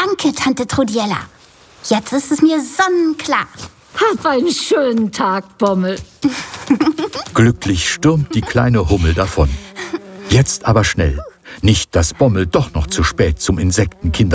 Danke, Tante Trudiella. Jetzt ist es mir sonnenklar. Hab einen schönen Tag, Bommel. Glücklich stürmt die kleine Hummel davon. Jetzt aber schnell. Nicht, dass Bommel doch noch zu spät zum Insektenkindergarten